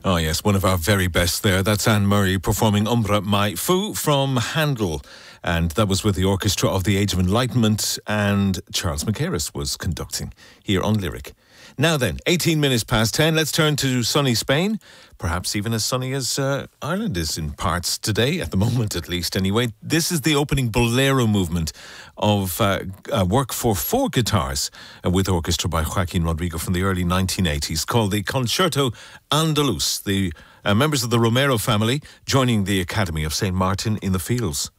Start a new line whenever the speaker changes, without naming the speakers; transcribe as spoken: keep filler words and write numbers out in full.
Oh yes, one of our very best there. That's Anne Murray performing Umbra Mai Fu from Handel. And that was with the Orchestra of the Age of Enlightenment, and Charles Mackerras was conducting here on Lyric. Now then, eighteen minutes past ten, let's turn to sunny Spain. Perhaps even as sunny as uh, Ireland is in parts today, at the moment at least anyway. This is the opening bolero movement of uh, uh, work for four guitars uh, with orchestra by Joaquin Rodrigo from the early nineteen eighties, called the Concerto Andaluz. The uh, members of the Romero family joining the Academy of Saint Martin in the Fields.